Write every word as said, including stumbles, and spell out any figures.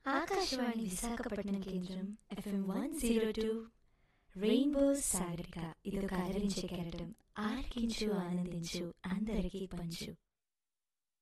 ఆకాశవాణి విశాఖపట్నం కేంద్రం FM one zero two rainbow Sagarika ఇదొక అలరించే కెరటం. ఆలకించు ఆనందించు అందరికీ పంచు.